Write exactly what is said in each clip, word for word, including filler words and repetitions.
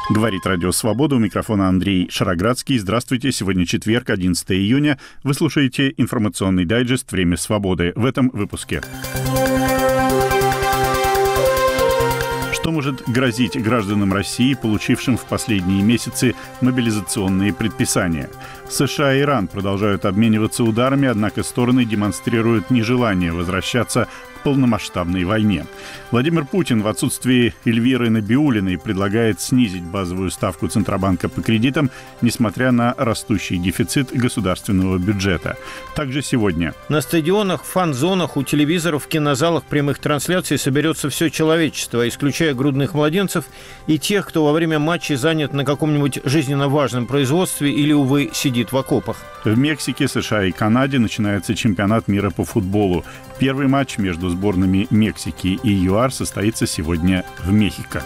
Говорит Радио Свобода. У микрофона Андрей Шароградский. Здравствуйте. Сегодня четверг, одиннадцатое июня. Вы слушаете информационный дайджест «Время свободы». В этом выпуске. Что может грозить гражданам России, получившим в последние месяцы мобилизационные предписания? США и Иран продолжают обмениваться ударами, однако стороны демонстрируют нежелание возвращаться к полномасштабной войне. Владимир Путин в отсутствии Эльвиры Набиуллиной предлагает снизить базовую ставку Центробанка по кредитам, несмотря на растущий дефицит государственного бюджета. Также сегодня. На стадионах, фан-зонах, у телевизоров, в кинозалах прямых трансляций соберется все человечество, исключая грудных младенцев и тех, кто во время матчей занят на каком-нибудь жизненно важном производстве или, увы, сидит в окопах. В Мексике, США и Канаде начинается чемпионат мира по футболу. Первый матч между сборными Мексики и ЮАР состоится сегодня в Мехико.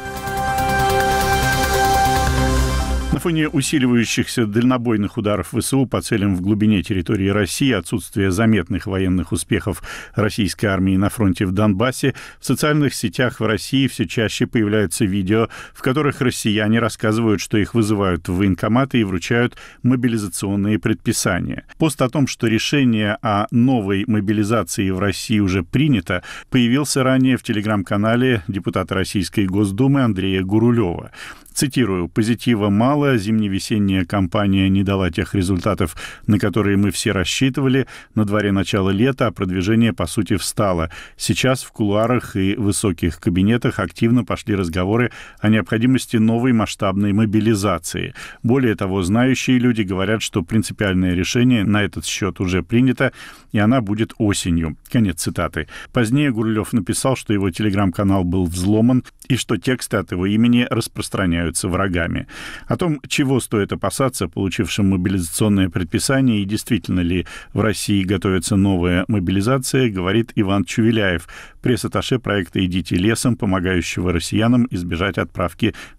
На фоне усиливающихся дальнобойных ударов ВСУ по целям в глубине территории России, отсутствие заметных военных успехов российской армии на фронте в Донбассе, в социальных сетях в России все чаще появляются видео, в которых россияне рассказывают, что их вызывают в военкоматы и вручают мобилизационные предписания. Пост о том, что решение о новой мобилизации в России уже принято, появился ранее в телеграм-канале депутата Российской Госдумы Андрея Гурулева. Цитирую: «Позитива мало, зимне-весенняя кампания не дала тех результатов, на которые мы все рассчитывали. На дворе начало лета, а продвижение, по сути, встало. Сейчас в кулуарах и высоких кабинетах активно пошли разговоры о необходимости новой масштабной мобилизации. Более того, знающие люди говорят, что принципиальное решение на этот счет уже принято, и она будет осенью». Конец цитаты. Позднее Гурулев написал, что его телеграм-канал был взломан и что тексты от его имени распространяются врагами. О том, чего стоит опасаться получившим мобилизационное предписание и действительно ли в России готовится новая мобилизация, говорит Иван Чувеляев, пресс-атташе проекта «Идите лесом», помогающего россиянам избежать отправки